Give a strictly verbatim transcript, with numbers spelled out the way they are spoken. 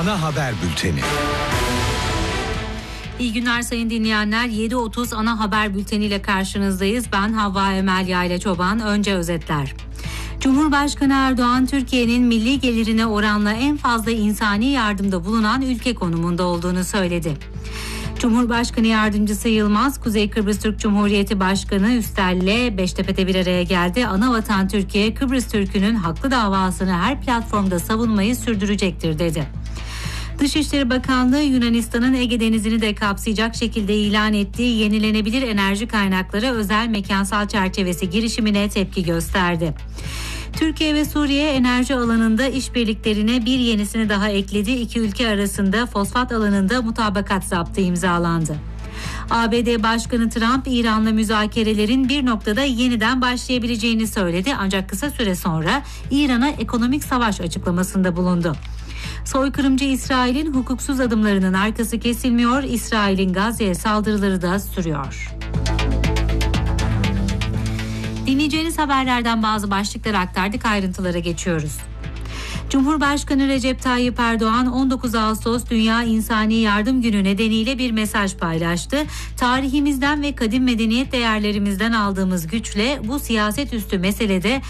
ana haber bülteni. İyi günler sayın dinleyenler. yedi otuz ana haber bülteniyle karşınızdayız. Ben Havva Emel Yayla Çoban. Önce özetler. Cumhurbaşkanı Erdoğan, Türkiye'nin milli gelirine oranla en fazla insani yardımda bulunan ülke konumunda olduğunu söyledi. Cumhurbaşkanı Yardımcısı Yılmaz, Kuzey Kıbrıs Türk Cumhuriyeti Başkanı Üster'le Beştepe'de bir araya geldi. Anavatan Türkiye, Kıbrıs Türk'ünün haklı davasını her platformda savunmayı sürdürecektir dedi. Dışişleri Bakanlığı, Yunanistan'ın Ege Denizi'ni de kapsayacak şekilde ilan ettiği yenilenebilir enerji kaynakları özel mekansal çerçevesi girişimine tepki gösterdi. Türkiye ve Suriye enerji alanında işbirliklerine bir yenisini daha ekledi. İki ülke arasında fosfat alanında mutabakat zaptı imzalandı. A B D Başkanı Trump, İran'la müzakerelerin bir noktada yeniden başlayabileceğini söyledi. Ancak kısa süre sonra İran'a ekonomik savaş açıklamasında bulundu. Soykırımcı İsrail'in hukuksuz adımlarının arkası kesilmiyor. İsrail'in Gazze'ye saldırıları da sürüyor. Dinleyeceğiniz haberlerden bazı başlıkları aktardık, ayrıntılara geçiyoruz. Cumhurbaşkanı Recep Tayyip Erdoğan on dokuz Ağustos Dünya İnsani Yardım Günü nedeniyle bir mesaj paylaştı. Tarihimizden ve kadim medeniyet değerlerimizden aldığımız güçle bu siyaset üstü meselede